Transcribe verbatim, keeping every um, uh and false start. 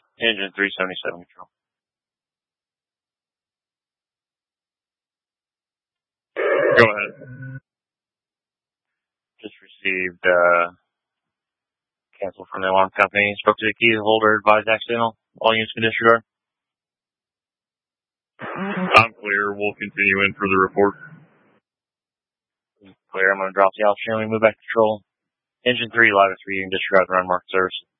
Engine three seventy-seven control. Go ahead. Just received, uh, cancel from the alarm company. Spoke to the key holder, advised accidental. All units can disregard. I'm clear. We'll continue in for the report. Clear. I'm going to drop the altitude and we move back to control. Engine three, live at three, you can disregard the run mark service.